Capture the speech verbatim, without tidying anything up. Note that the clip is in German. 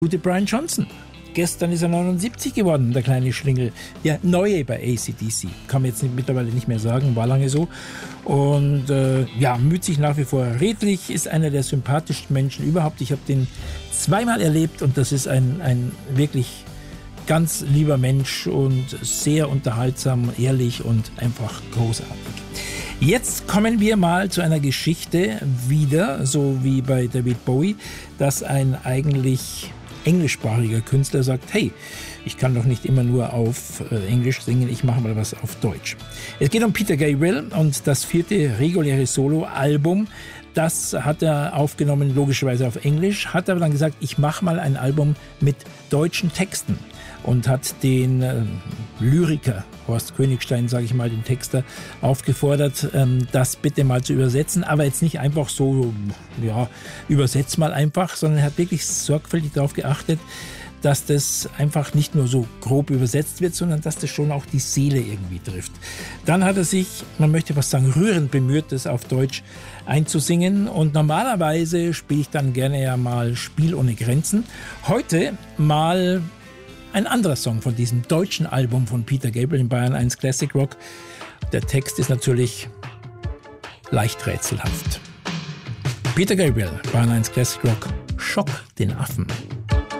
Gute Brian Johnson. Gestern ist er neunundsiebzig geworden, der kleine Schlingel. Der Neue bei A C D C. Kann man jetzt nicht, mittlerweile nicht mehr sagen, war lange so. Und äh, ja, müht sich nach wie vor redlich, ist einer der sympathischsten Menschen überhaupt. Ich habe den zweimal erlebt und das ist ein, ein wirklich ganz lieber Mensch und sehr unterhaltsam, ehrlich und einfach großartig. Jetzt kommen wir mal zu einer Geschichte wieder, so wie bei David Bowie, dass ein eigentlich englischsprachiger Künstler sagt, hey, ich kann doch nicht immer nur auf äh, Englisch singen, ich mache mal was auf Deutsch. Es geht um Peter Gabriel und das vierte reguläre Solo-Album. Das hat er aufgenommen, logischerweise auf Englisch, hat aber dann gesagt, ich mache mal ein Album mit deutschen Texten und hat den äh, Lyriker Horst Königstein, sage ich mal, den Texter, aufgefordert, ähm, das bitte mal zu übersetzen, aber jetzt nicht einfach so, ja, übersetzt mal einfach, sondern er hat wirklich sorgfältig darauf geachtet, dass das einfach nicht nur so grob übersetzt wird, sondern dass das schon auch die Seele irgendwie trifft. Dann hat er sich, man möchte fast sagen, rührend bemüht, das auf Deutsch einzusingen. Und normalerweise spiele ich dann gerne ja mal Spiel ohne Grenzen. Heute mal ein anderer Song von diesem deutschen Album von Peter Gabriel in Bayern eins Classic Rock. Der Text ist natürlich leicht rätselhaft. Peter Gabriel, Bayern eins Classic Rock, Schock den Affen.